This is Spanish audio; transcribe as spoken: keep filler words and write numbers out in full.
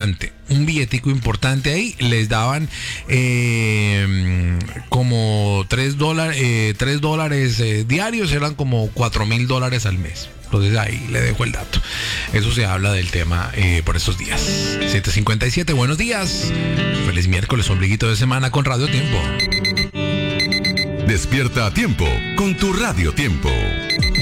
importante, un billetico importante ahí. Les daban eh, como tres dólares, eh, tres dólares eh, diarios, eran como cuatro mil dólares al mes. Entonces ahí le dejo el dato. Eso se habla del tema eh, por estos días. siete cincuenta y siete, buenos días. Feliz miércoles, ombliguito de semana con Radio Tiempo. Despierta a tiempo con tu Radio Tiempo.